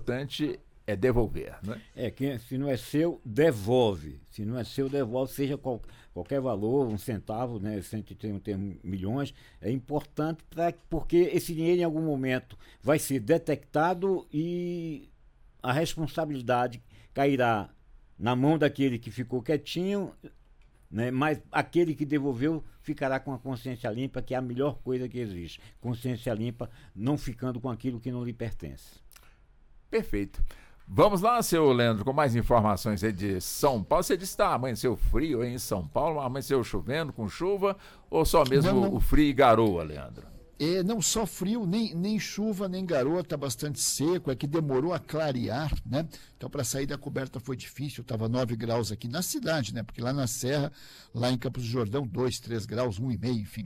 importante é devolver, né? Se não é seu, devolve. Se não é seu, devolve, seja qualquer valor, um centavo, né, 130 milhões. É importante porque esse dinheiro em algum momento vai ser detectado e a responsabilidade cairá na mão daquele que ficou quietinho, né, mas aquele que devolveu ficará com a consciência limpa, que é a melhor coisa que existe. Consciência limpa, não ficando com aquilo que não lhe pertence. Perfeito. Vamos lá, seu Leandro, com mais informações aí de São Paulo. Você disse que amanheceu frio aí em São Paulo, amanheceu chovendo, com chuva, ou só mesmo Não. o frio e garoa, Leandro? Não só frio, nem chuva, nem garoa, está bastante seco, é que demorou a clarear, né? Então, para sair da coberta foi difícil, estava 9 graus aqui na cidade, né? Porque lá na Serra, lá em Campos do Jordão, 2, 3 graus, 1,5, enfim.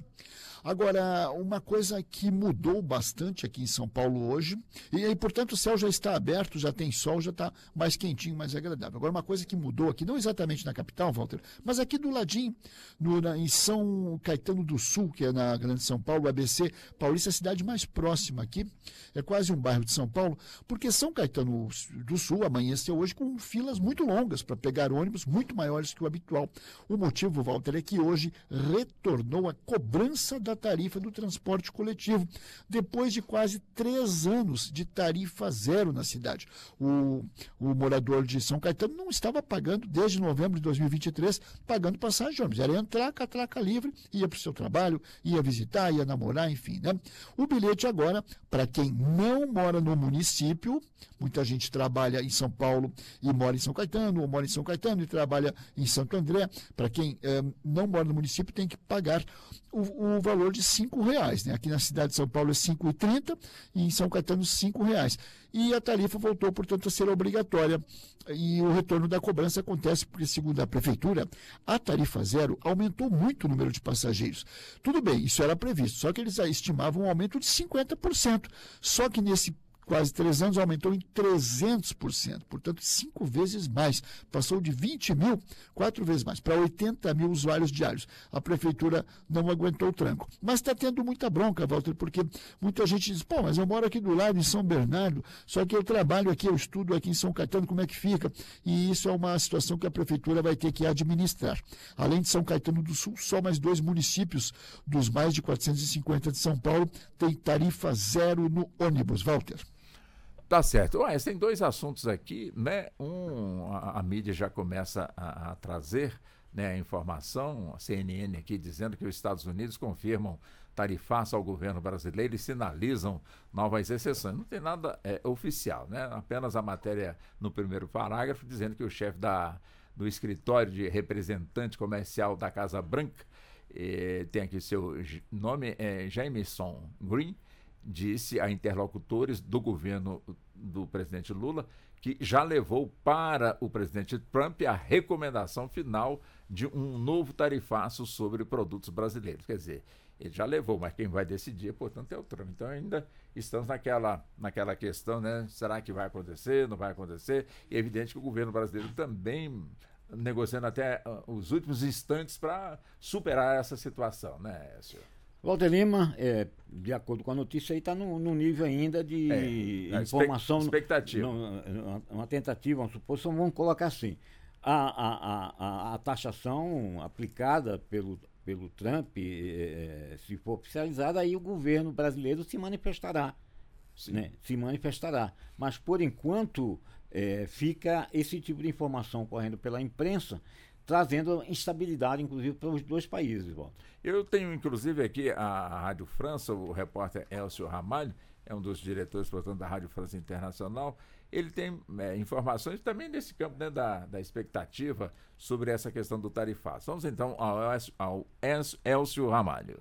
Agora, uma coisa que mudou bastante aqui em São Paulo hoje, e portanto o céu já está aberto, já tem sol, já está mais quentinho, mais agradável. Agora, uma coisa que mudou aqui, não exatamente na capital, Walter, mas aqui do ladinho, em São Caetano do Sul, que é na Grande São Paulo, ABC Paulista, a cidade mais próxima aqui, é quase um bairro de São Paulo, porque São Caetano do Sul amanheceu hoje com filas muito longas para pegar ônibus, muito maiores que o habitual. O motivo, Walter, é que hoje retornou a cobrança da tarifa do transporte coletivo, depois de quase 3 anos de tarifa zero na cidade. O morador de São Caetano não estava pagando, desde novembro de 2023, pagando passagem de ônibus. Era entrar, catraca livre, ia para o seu trabalho, ia visitar, ia namorar, enfim, né? O bilhete agora, para quem não mora no município, muita gente trabalha em São Paulo e mora em São Caetano, ou mora em São Caetano e trabalha em Santo André, para quem não mora no município tem que pagar o valor de R$5, né? Aqui na cidade de São Paulo é 5,30 e em São Caetano R$5. E a tarifa voltou, portanto, a ser obrigatória. E o retorno da cobrança acontece porque, segundo a prefeitura, a tarifa zero aumentou muito o número de passageiros. Tudo bem, isso era previsto, só que eles estimavam um aumento de 50%. Só que nesse quase 3 anos aumentou em 300%, portanto 5 vezes mais, passou de 20 mil, 4 vezes mais, para 80 mil usuários diários. A prefeitura não aguentou o tranco, mas está tendo muita bronca, Walter, porque muita gente diz, mas eu moro aqui do lado, em São Bernardo, só que eu trabalho aqui, eu estudo aqui em São Caetano, como é que fica? E isso é uma situação que a prefeitura vai ter que administrar. Além de São Caetano do Sul, só mais 2 municípios dos mais de 450 de São Paulo têm tarifa zero no ônibus, Walter. Tá certo. Tem 2 assuntos aqui, né? A mídia já começa a trazer, né, a informação, a CNN aqui, dizendo que os Estados Unidos confirmam tarifaço ao governo brasileiro e sinalizam novas exceções. Não tem nada oficial, né? Apenas a matéria no primeiro parágrafo, dizendo que o chefe do escritório de representante comercial da Casa Branca, tem aqui seu nome, Jamieson Green, disse a interlocutores do governo do presidente Lula que já levou para o presidente Trump a recomendação final de um novo tarifaço sobre produtos brasileiros. Quer dizer, ele já levou, mas quem vai decidir, portanto, é o Trump. Então ainda estamos naquela questão, né? Será que vai acontecer, não vai acontecer? E é evidente que o governo brasileiro também negociando até os últimos instantes para superar essa situação, né, senhor? Walter Lima, de acordo com a notícia, aí está no nível ainda de informação. Expectativa. Uma tentativa, uma suposição, vamos colocar assim. A taxação aplicada pelo Trump, se for oficializada, aí o governo brasileiro se manifestará. Né? Se manifestará. Mas, por enquanto, fica esse tipo de informação correndo pela imprensa, trazendo instabilidade, inclusive, para os 2 países, Walter. Eu tenho, inclusive, aqui a Rádio França, o repórter Elcio Ramalho, é um dos diretores, portanto, da Rádio França Internacional. Ele tem informações também nesse campo, né, da expectativa sobre essa questão do tarifaço. Vamos, então, ao Elcio Ramalho.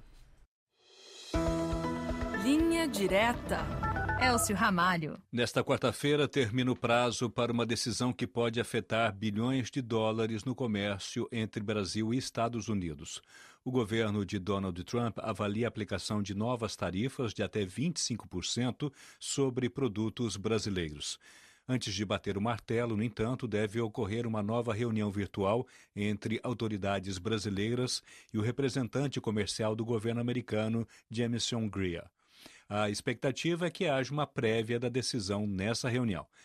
Linha Direta. Elcio Ramalho. Nesta quarta-feira termina o prazo para uma decisão que pode afetar bilhões de dólares no comércio entre Brasil e Estados Unidos. O governo de Donald Trump avalia a aplicação de novas tarifas de até 25% sobre produtos brasileiros. Antes de bater o martelo, no entanto, deve ocorrer uma nova reunião virtual entre autoridades brasileiras e o representante comercial do governo americano, Jamieson Greer. A expectativa é que haja uma prévia da decisão nessa reunião.